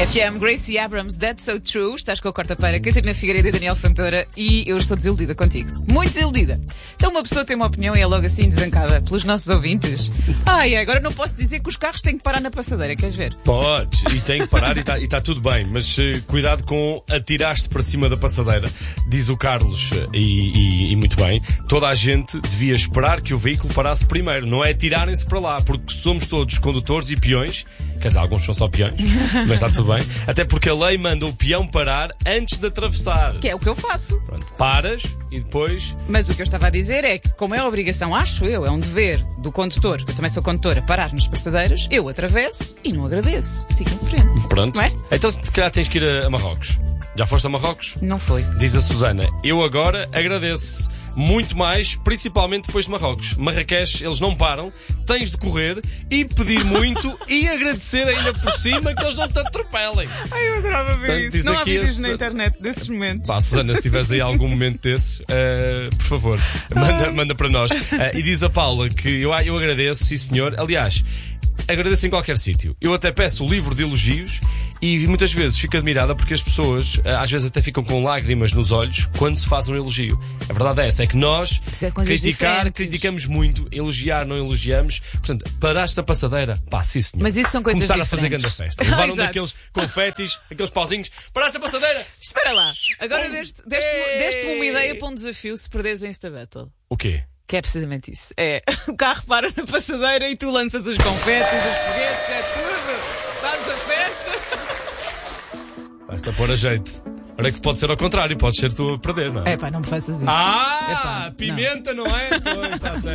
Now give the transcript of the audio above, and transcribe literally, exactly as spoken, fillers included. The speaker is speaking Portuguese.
F M, Gracie Abrams, That's So True. Estás com a quarta-feira, Catarina Figueiredo e Daniel Fontoura, e eu estou desiludida contigo. Muito desiludida. Então uma pessoa tem uma opinião e é logo assim desancada pelos nossos ouvintes. Ai, agora não posso dizer que os carros têm que parar na passadeira, queres ver? Podes, e tem que parar e está tudo bem, mas uh, cuidado com atirar-te para cima da passadeira. Diz o Carlos, uh, e, e, e muito bem, toda a gente devia esperar que o veículo parasse primeiro, não é atirarem-se para lá, porque somos todos condutores e peões. Quer dizer, alguns são só peões, mas está tudo bem. Até porque a lei manda o peão parar antes de atravessar. Que é o que eu faço. Pronto, paras e depois... Mas o que eu estava a dizer é que, como é obrigação, acho eu, é um dever do condutor, que eu também sou condutora, parar nas passadeiras, eu atravesso e não agradeço. Sigo em frente. Pronto. Não é? Então se calhar tens que ir a, a Marrocos. Já foste a Marrocos? Não foi. Diz a Susana, eu agora agradeço. Muito mais, principalmente depois de Marrocos. Marrakech, eles não param, tens de correr e pedir muito e agradecer ainda por cima que eles não te atropelem. Ai, eu adorava ver Portanto, isso. Não há vídeos esse... na internet desses momentos. Pá, Susana, se tiveres aí algum momento desses, uh, por favor, manda, manda para nós. Uh, e diz a Paula que eu, eu agradeço, sim senhor. Aliás, agradeço em qualquer sítio. Eu até peço o livro de elogios e muitas vezes fico admirada porque as pessoas às vezes até ficam com lágrimas nos olhos quando se faz um elogio. A verdade é essa, é que nós é criticar, diferentes. criticamos muito, elogiar não elogiamos. Portanto, paraste a passadeira, pá, sim senhor. Mas isso são coisas Começar diferentes. a fazer grande festa. Levaram Exato. daqueles confetes, aqueles pauzinhos, paraste a passadeira. Espera lá, agora Bom, deste, deste, ei. deste-me uma ideia para um desafio se perderes em Insta Battle. O quê? Que é precisamente isso. É, o carro para na passadeira e tu lanças os confetes, os foguetes, é tudo. Fazes a festa. Basta pôr a jeito. Olha que pode ser ao contrário, pode ser tu a perder, não é? É pá, não me faças isso. Ah, Epá, pimenta, não, não é? Pois, está certo.